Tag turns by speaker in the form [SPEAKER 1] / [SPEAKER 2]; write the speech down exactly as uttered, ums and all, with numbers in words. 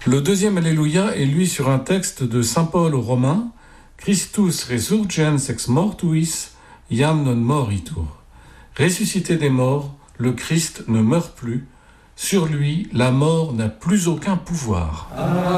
[SPEAKER 1] Le deuxième Alléluia est lui sur un texte de saint Paul aux Romains, Christus resurgens ex mortuis, iam non moritur. Ressuscité des morts, le Christ ne meurt plus. Sur lui, la mort n'a plus aucun pouvoir.